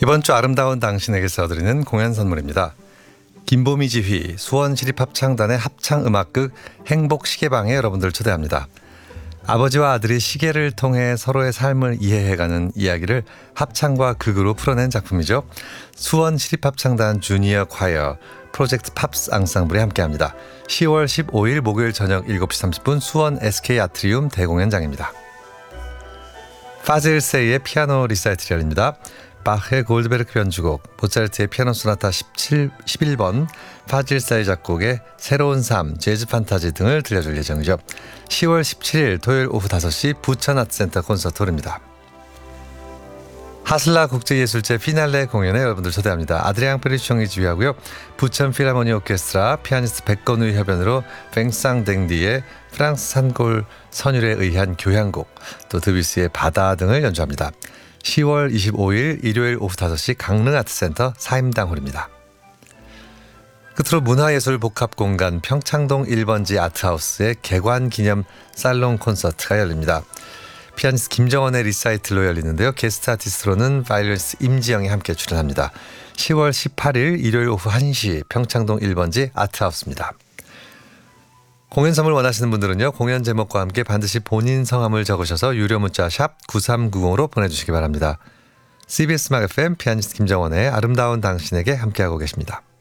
이번 주 아름다운 당신에게서 드리는 공연 선물입니다. 김보미 지휘 수원시립합창단의 합창음악극 행복시계방에 여러분들 초대합니다. 아버지와 아들이 시계를 통해 서로의 삶을 이해해가는 이야기를 합창과 극으로 풀어낸 작품이죠. 수원시립합창단 주니어 콰이어 프로젝트 팝스 앙상블이 함께합니다. 10월 15일 목요일 저녁 7시 30분 수원 SK 아트리움 대공연장입니다. 파질 세이의 피아노 리사이틀 열립니다. 바흐의 골드베르크 변주곡, 모차르트의 피아노 소나타 11번, 파질 세이 작곡의 새로운 삶, 재즈 판타지 등을 들려줄 예정이죠. 10월 17일 토요일 오후 5시 부천아트센터 콘서트홀입니다. 하슬라 국제예술제 피날레 공연에 여러분들 초대합니다. 아드리앙 페리숑이 지휘하고요. 부천 필하모니 오케스트라 피아니스트 백건우의 협연으로 뱅상댕디의 프랑스 산골 선율에 의한 교향곡, 또 드뷔시의 바다 등을 연주합니다. 10월 25일 일요일 오후 5시 강릉아트센터 사임당홀입니다. 끝으로 문화예술 복합공간 평창동 1번지 아트하우스의 개관기념 살롱 콘서트가 열립니다. 피아니스트 김정원의 리사이틀로 열리는데요. 게스트 아티스트로는 바이올리니스트 임지영이 함께 출연합니다. 10월 18일 일요일 오후 1시 평창동 1번지 아트하우스입니다. 공연 선물 원하시는 분들은요. 공연 제목과 함께 반드시 본인 성함을 적으셔서 유료 문자 샵 9390으로 보내주시기 바랍니다. CBS 음악 FM 피아니스트 김정원의 아름다운 당신에게 함께하고 계십니다.